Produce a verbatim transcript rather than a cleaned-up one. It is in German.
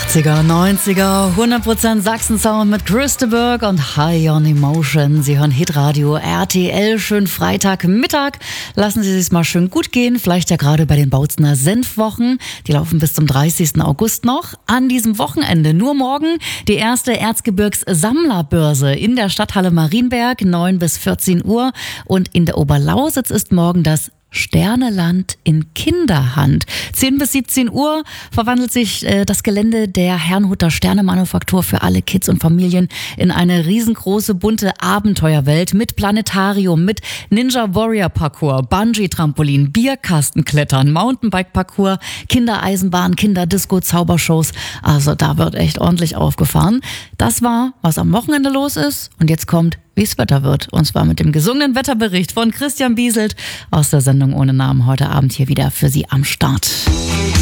achtziger, neunziger, hundert Prozent Sachsen-Sound mit Chris de Burgh und High on Emotion. Sie hören Hitradio R T L, schönen Freitagmittag. Lassen Sie es mal schön gut gehen, vielleicht ja gerade bei den Bautzener Senfwochen. Die laufen bis zum dreißigsten August noch. An diesem Wochenende, nur morgen, die erste Erzgebirgs-Sammlerbörse in der Stadthalle Marienberg, neun bis vierzehn Uhr. Und in der Oberlausitz ist morgen das Sterneland in Kinderhand. zehn bis siebzehn Uhr verwandelt sich äh, das Gelände der Herrnhuter Sternemanufaktur für alle Kids und Familien in eine riesengroße, bunte Abenteuerwelt mit Planetarium, mit Ninja Warrior Parcours, Bungee-Trampolin, Bierkastenklettern, Mountainbike-Parcours, Kindereisenbahn, Kinderdisco, Zaubershows. Also da wird echt ordentlich aufgefahren. Das war, was am Wochenende los ist. Und jetzt kommt, wie es Wetter wird. Und zwar mit dem gesungenen Wetterbericht von Christian Bieselt aus der Sendung Ohne Namen heute Abend hier wieder für Sie am Start.